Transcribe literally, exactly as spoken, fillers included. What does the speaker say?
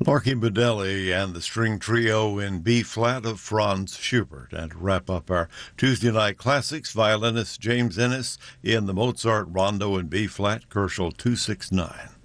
Marky Modelli and the string trio in B-flat of Franz Schubert. And to wrap up our Tuesday Night Classics, violinist James Ennis in the Mozart Rondo in B-flat, Koerschel two six nine.